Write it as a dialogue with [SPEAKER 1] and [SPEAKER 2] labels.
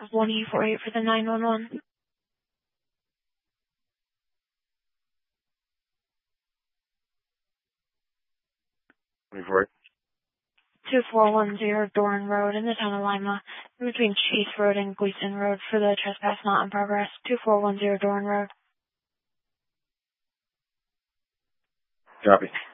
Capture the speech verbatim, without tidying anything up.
[SPEAKER 1] one E four eight for the nine one one.
[SPEAKER 2] twenty-four.
[SPEAKER 1] two four one zero Doran Road in the town of Lima, in between Chase Road and Gleason Road for the trespass not in progress. two four one zero Doran Road.
[SPEAKER 2] Copy.